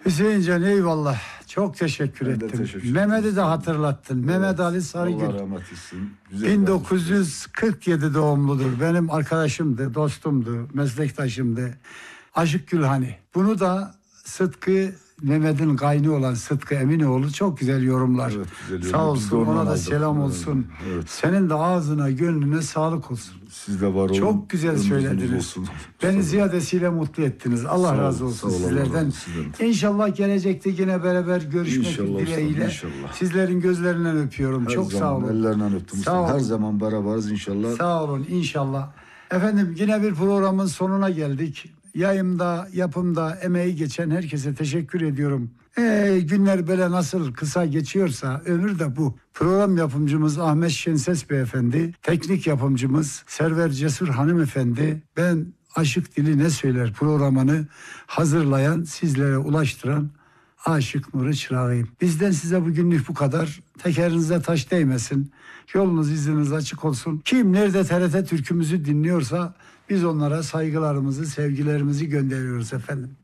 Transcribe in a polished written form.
Hüseyincan eyvallah. Çok teşekkür Ben de ettim. teşekkür Mehmet'i de hatırlattın. Evet. Mehmet Ali Sarıgül. Allah rahmet etsin. 1947 doğumludur. Benim arkadaşımdı, dostumdu, meslektaşımdı. Aşık Gülhani. Bunu da Sıtkı, Mehmet'in kaynı olan Sıtkı Eminoğlu çok güzel yorumlar. Evet, güzel Sağ yorum. Biz de olsun, ondan ona da aldık. selam olsun. Evet. Senin de ağzına, gönlüne sağlık olsun. Siz de var olun. Çok güzel Ömrünüz söylediniz. olsun. Beni ziyadesiyle mutlu ettiniz. Allah Sağ razı olun, olsun sağ olun, Allah sizlerden. razı olsun. İnşallah gelecekte yine beraber görüşmek İnşallah dileğiyle. usta, inşallah. Sizlerin gözlerinden öpüyorum. Her Çok sağ zaman olun. ellerinden öptüm. Sağ olun. Her zaman beraberiz inşallah. Sağ olun inşallah. Efendim yine bir programın sonuna geldik. Yayımda, yapımda emeği geçen herkese teşekkür ediyorum. Günler böyle nasıl kısa geçiyorsa ömür de bu. Program yapımcımız Ahmet Şenses Beyefendi, teknik yapımcımız Server Cesur Hanımefendi, ben Aşık Dili Ne Söyler programını hazırlayan, sizlere ulaştıran Aşık Nuri Çırağı'yım. Bizden size bugünlük bu kadar. Tekerinize taş değmesin. Yolunuz izniniz açık olsun. Kim nerede TRT türkümüzü dinliyorsa biz onlara saygılarımızı, sevgilerimizi gönderiyoruz efendim.